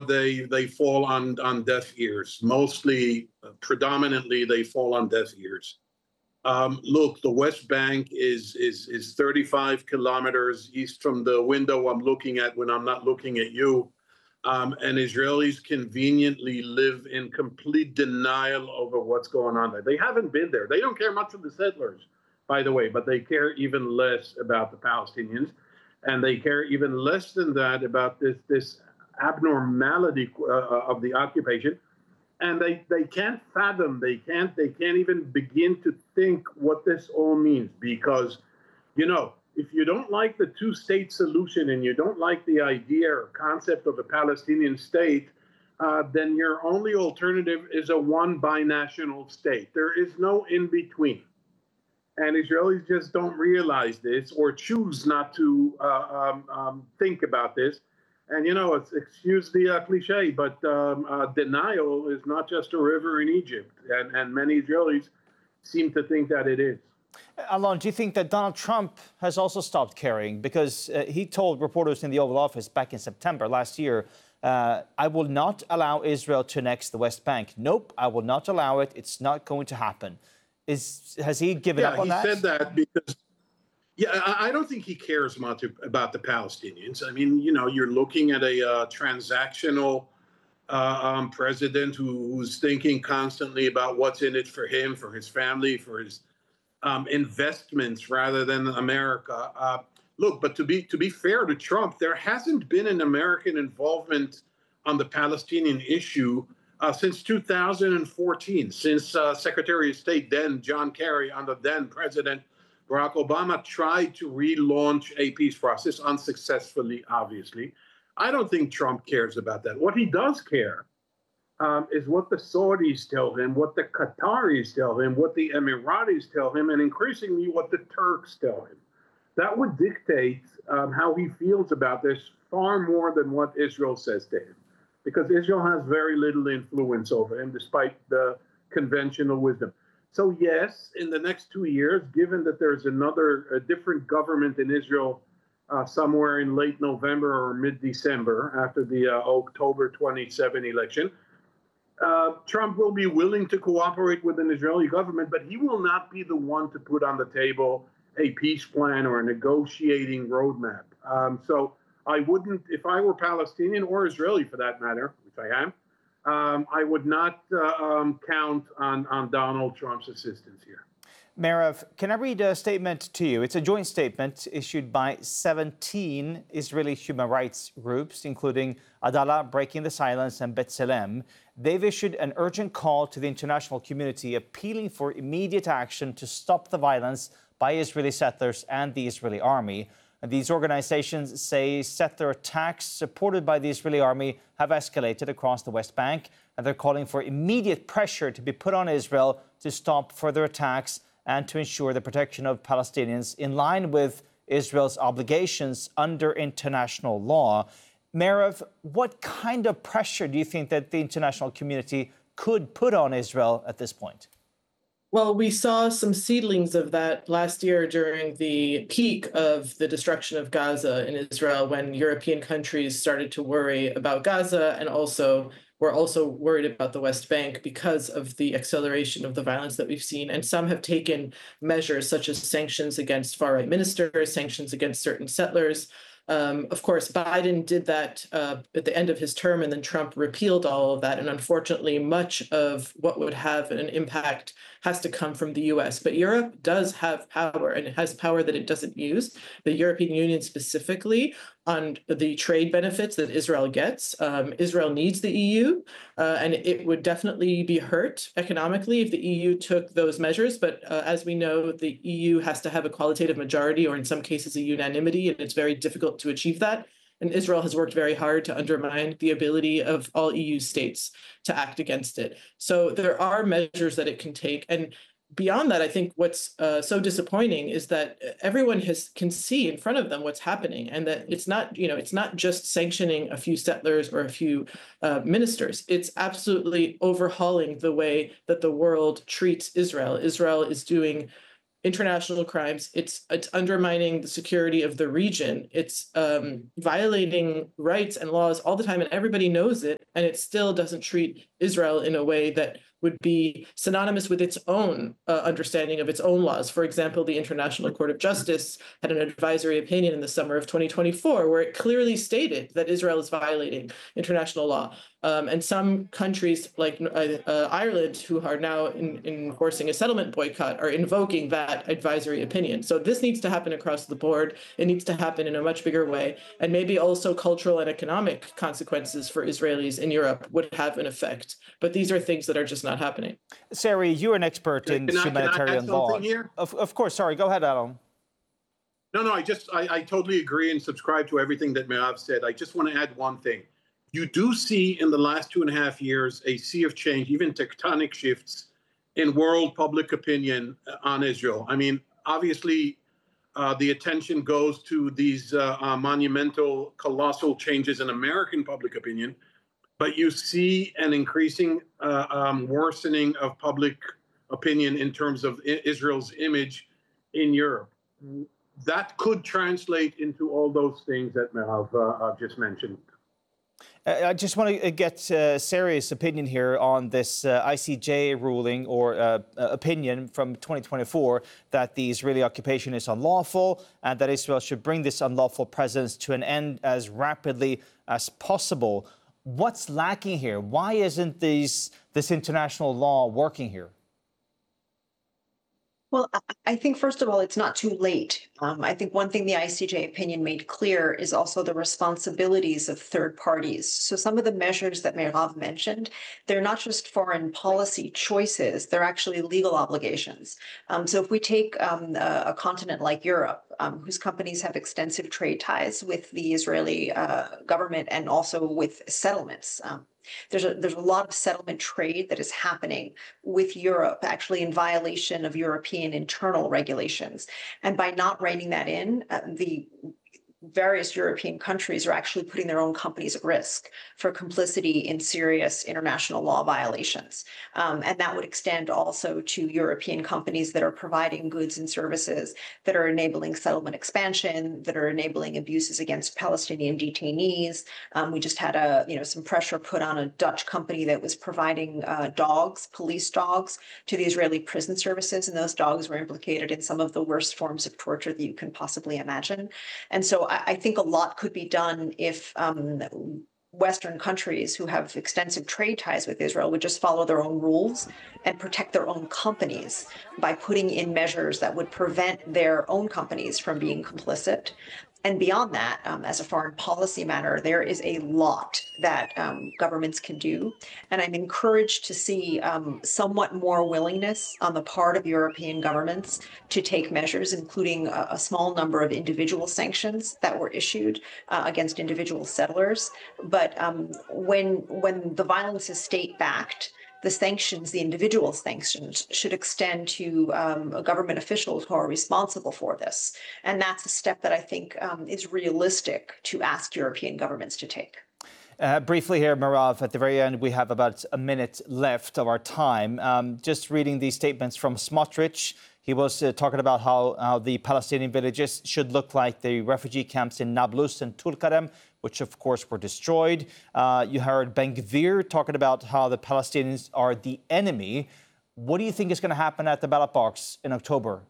they fall on deaf ears. Mostly, predominantly, they fall on deaf ears. Look, the West Bank is 35 kilometers east from the window I'm looking at when I'm not looking at you. And Israelis conveniently live in complete denial over what's going on there. They haven't been there. They don't care much for the settlers, by the way, but they care even less about the Palestinians. And they care even less than that about this abnormality of the occupation. And they can't fathom, they can't even begin to think what this all means, because, if you don't like the two-state solution and you don't like the idea or concept of a Palestinian state, then your only alternative is a one binational state. There is no in-between. And Israelis just don't realize this or choose not to think about this. And, excuse the cliche, but denial is not just a river in Egypt. And many Israelis seem to think that it is. Alon, do you think that Donald Trump has also stopped caring? Because he told reporters in the Oval Office back in September last year, I will not allow Israel to annex the West Bank. Nope, I will not allow it. It's not going to happen. Has he given up on that? Yeah, he said that because... Yeah, I don't think he cares much about the Palestinians. I mean, you're looking at a transactional president who's thinking constantly about what's in it for him, for his family, for his investments rather than America. Look, but to be fair to Trump, there hasn't been an American involvement on the Palestinian issue since 2014, since Secretary of State then John Kerry under then President Barack Obama tried to relaunch a peace process, unsuccessfully, obviously. I don't think Trump cares about that. What he does care is what the Saudis tell him, what the Qataris tell him, what the Emiratis tell him, and increasingly what the Turks tell him. That would dictate how he feels about this far more than what Israel says to him, because Israel has very little influence over him, despite the conventional wisdom. So yes, in the next 2 years, given that there's a different government in Israel somewhere in late November or mid-December after the October 27 election, Trump will be willing to cooperate with an Israeli government, but he will not be the one to put on the table a peace plan or a negotiating roadmap. So I wouldn't, if I were Palestinian or Israeli for that matter, which I am, I would not count on Donald Trump's assistance here. Meirav, can I read a statement to you? It's a joint statement issued by 17 Israeli human rights groups, including Adalah, Breaking the Silence, and B'Tselem. They've issued an urgent call to the international community appealing for immediate action to stop the violence by Israeli settlers and the Israeli army. And these organizations say settler attacks supported by the Israeli army have escalated across the West Bank, and they're calling for immediate pressure to be put on Israel to stop further attacks and to ensure the protection of Palestinians in line with Israel's obligations under international law. Meirav, what kind of pressure do you think that the international community could put on Israel at this point? Well, we saw some seedlings of that last year during the peak of the destruction of Gaza in Israel, when European countries started to worry about Gaza and were also worried about the West Bank because of the acceleration of the violence that we've seen. And some have taken measures such as sanctions against far-right ministers, sanctions against certain settlers. Of course, Biden did that at the end of his term, and then Trump repealed all of that. And unfortunately, much of what would have an impact has to come from the US. But Europe does have power, and it has power that it doesn't use. The European Union specifically, on the trade benefits that Israel gets. Israel needs the EU, and it would definitely be hurt economically if the EU took those measures. But as we know, the EU has to have a qualitative majority, or in some cases a unanimity, and it's very difficult to achieve that. And Israel has worked very hard to undermine the ability of all EU states to act against it. So there are measures that it can take. And beyond that, I think what's so disappointing is that everyone can see in front of them what's happening, and that it's not just sanctioning a few settlers or a few ministers. It's absolutely overhauling the way that the world treats Israel. Israel is doing international crimes. It's undermining the security of the region. It's violating rights and laws all the time, and everybody knows it. And it still doesn't treat Israel in a way that would be synonymous with its own understanding of its own laws. For example, the International Court of Justice had an advisory opinion in the summer of 2024 where it clearly stated that Israel is violating international law. And some countries like Ireland, who are now enforcing a settlement boycott, are invoking that advisory opinion. So this needs to happen across the board. It needs to happen in a much bigger way. And maybe also cultural and economic consequences for Israelis in Europe would have an effect. But these are things that are just not happening. Sari, you're an expert in humanitarian law. Here? Of course. Sorry, go ahead, Adam. No, I totally agree and subscribe to everything that Merav said. I just want to add one thing. You do see in the last 2.5 years a sea of change, even tectonic shifts in world public opinion on Israel. I mean, obviously, the attention goes to these monumental, colossal changes in American public opinion, but you see an increasing worsening of public opinion in terms of Israel's image in Europe. That could translate into all those things that Merav just mentioned. I just want to get Sari's opinion here on this ICJ ruling or opinion from 2024 that the Israeli occupation is unlawful and that Israel should bring this unlawful presence to an end as rapidly as possible. What's lacking here? Why isn't this international law working here? Well, I think, first of all, it's not too late. I think one thing the ICJ opinion made clear is also the responsibilities of third parties. So some of the measures that Merav mentioned, they're not just foreign policy choices, they're actually legal obligations. So if we take a continent like Europe, whose companies have extensive trade ties with the Israeli government and also with settlements, there's a lot of settlement trade that is happening with Europe, actually in violation of European internal regulations. And by not reining that in, the various European countries are actually putting their own companies at risk for complicity in serious international law violations. And that would extend also to European companies that are providing goods and services that are enabling settlement expansion, that are enabling abuses against Palestinian detainees. We just had some pressure put on a Dutch company that was providing dogs, police dogs, to the Israeli prison services, and those dogs were implicated in some of the worst forms of torture that you can possibly imagine. And so I think a lot could be done if Western countries who have extensive trade ties with Israel would just follow their own rules and protect their own companies by putting in measures that would prevent their own companies from being complicit. And beyond that, as a foreign policy matter, there is a lot that governments can do. And I'm encouraged to see somewhat more willingness on the part of European governments to take measures, including a small number of individual sanctions that were issued against individual settlers. But when the violence is state-backed, the sanctions, the individual sanctions, should extend to government officials who are responsible for this. And that's a step that I think is realistic to ask European governments to take. Briefly here, Merav, at the very end, we have about a minute left of our time. Just reading these statements from Smotrich. He was talking about how the Palestinian villages should look like the refugee camps in Nablus and Tulkarem, which, of course, were destroyed. You heard Ben-Gvir talking about how the Palestinians are the enemy. What do you think is going to happen at the ballot box in October?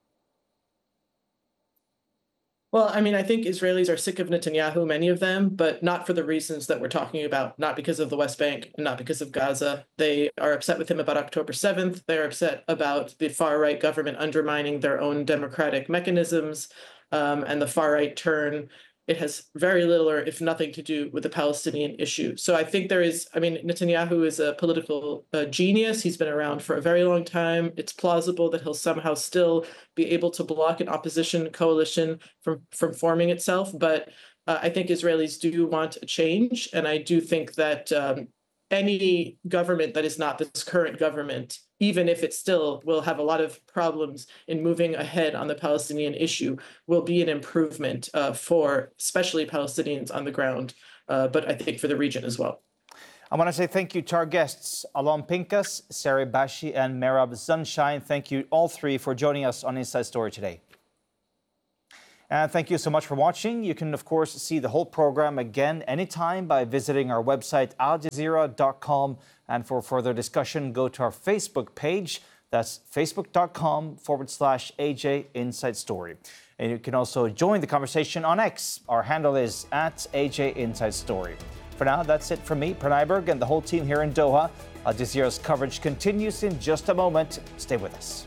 Well, I mean, I think Israelis are sick of Netanyahu, many of them, but not for the reasons that we're talking about, not because of the West Bank and not because of Gaza. They are upset with him about October 7th. They're upset about the far-right government undermining their own democratic mechanisms and the far-right turn. It has very little or if nothing to do with the Palestinian issue. So I think Netanyahu is a political genius. He's been around for a very long time. It's plausible that he'll somehow still be able to block an opposition coalition from forming itself. But I think Israelis do want a change. And I do think that any government that is not this current government, even if it still will have a lot of problems in moving ahead on the Palestinian issue, will be an improvement for especially Palestinians on the ground, but I think for the region as well. I want to say thank you to our guests, Alon Pinkas, Sari Bashi, and Merab Sunshine. Thank you all three for joining us on Inside Story today. And thank you so much for watching. You can, of course, see the whole program again anytime by visiting our website, aljazeera.com. And for further discussion, go to our Facebook page. That's facebook.com/AJ Inside Story. And you can also join the conversation on X. Our handle is @AJ Inside Story. For now, that's it from me, Pranay Berg, and the whole team here in Doha. Al Jazeera's coverage continues in just a moment. Stay with us.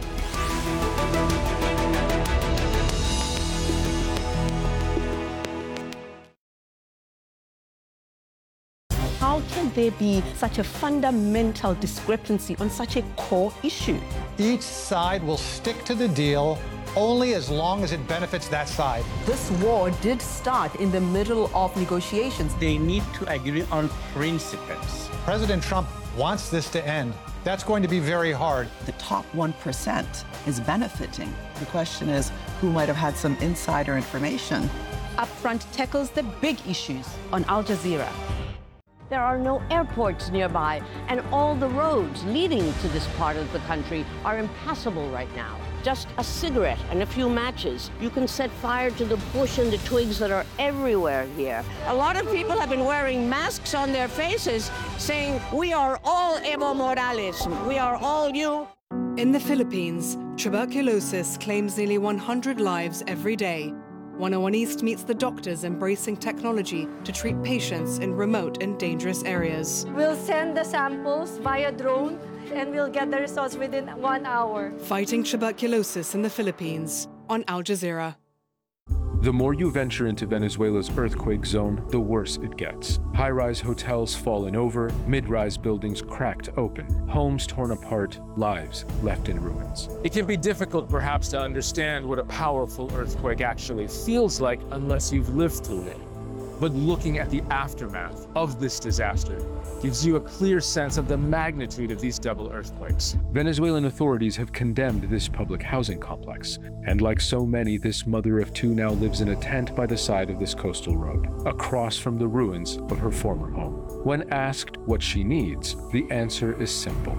How can there be such a fundamental discrepancy on such a core issue? Each side will stick to the deal only as long as it benefits that side. This war did start in the middle of negotiations. They need to agree on principles. President Trump wants this to end. That's going to be very hard. The top 1% is benefiting. The question is, who might have had some insider information? Upfront tackles the big issues on Al Jazeera. There are no airports nearby, and all the roads leading to this part of the country are impassable right now. Just a cigarette and a few matches, you can set fire to the bush and the twigs that are everywhere here. A lot of people have been wearing masks on their faces saying, "We are all Evo Morales, we are all you." In the Philippines, tuberculosis claims nearly 100 lives every day. 101 East meets the doctors embracing technology to treat patients in remote and dangerous areas. We'll send the samples via drone and we'll get the results within 1 hour. Fighting tuberculosis in the Philippines on Al Jazeera. The more you venture into Venezuela's earthquake zone, the worse it gets. High-rise hotels fallen over, mid-rise buildings cracked open, homes torn apart, lives left in ruins. It can be difficult, perhaps, to understand what a powerful earthquake actually feels like unless you've lived through it. But looking at the aftermath of this disaster gives you a clear sense of the magnitude of these double earthquakes. Venezuelan authorities have condemned this public housing complex, and like so many, this mother of two now lives in a tent by the side of this coastal road, across from the ruins of her former home. When asked what she needs, the answer is simple.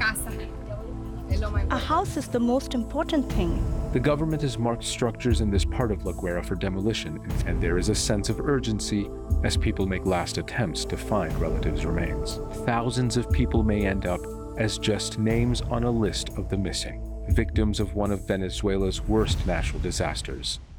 A house is the most important thing. The government has marked structures in this part of La Guaira for demolition, and there is a sense of urgency as people make last attempts to find relatives' remains. Thousands of people may end up as just names on a list of the missing, victims of one of Venezuela's worst natural disasters.